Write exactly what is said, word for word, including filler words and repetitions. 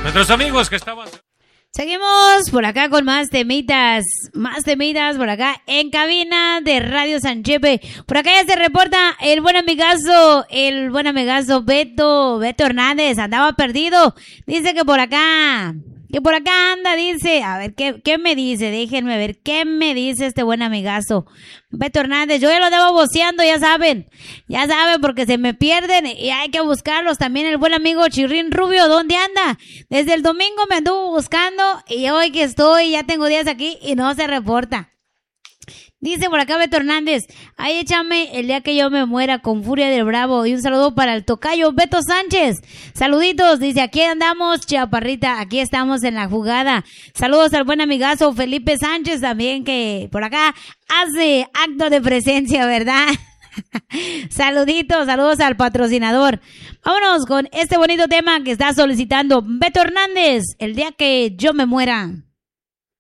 Nuestros amigos que estaban... Seguimos por acá con más temitas, más temitas por acá en cabina de Radio San Chepe. Por acá ya se reporta el buen amigazo, el buen amigazo Beto, Beto Hernández, andaba perdido. Dice que por acá, que por acá anda, dice, a ver, ¿qué, qué me dice? Déjenme ver, ¿qué me dice este buen amigazo? Beto Hernández, yo ya lo debo voceando, ya saben, ya saben, porque se me pierden y hay que buscarlos. También el buen amigo Chirrín Rubio, ¿dónde anda? Desde el domingo me anduvo buscando y hoy que estoy, ya tengo días aquí y no se reporta. Dice por acá Beto Hernández, ahí échame el día que yo me muera con Furia del Bravo. Y un saludo para el tocayo Beto Sánchez. Saluditos, dice, aquí andamos, chaparrita, aquí estamos en la jugada. Saludos al buen amigazo Felipe Sánchez también, que por acá hace acto de presencia, ¿verdad? Saluditos, saludos al patrocinador. Vámonos con este bonito tema que está solicitando Beto Hernández, el día que yo me muera.